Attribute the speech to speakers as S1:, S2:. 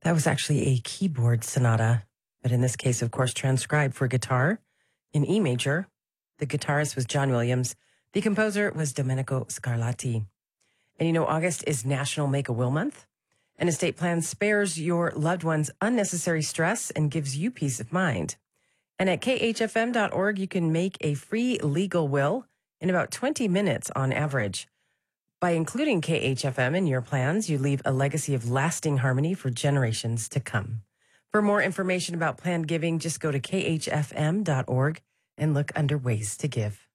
S1: That was actually a keyboard sonata, but in this case, of course, transcribed for guitar in E major. The guitarist was John Williams. The composer was Domenico Scarlatti. And you know, August is National Make-A-Will Month. An estate plan spares your loved ones unnecessary stress and gives you peace of mind. And at khfm.org, you can make a free legal will in about 20 minutes on average. By including KHFM in your plans, you leave a legacy of lasting harmony for generations to come. For more information about planned giving, just go to khfm.org and look under ways to give.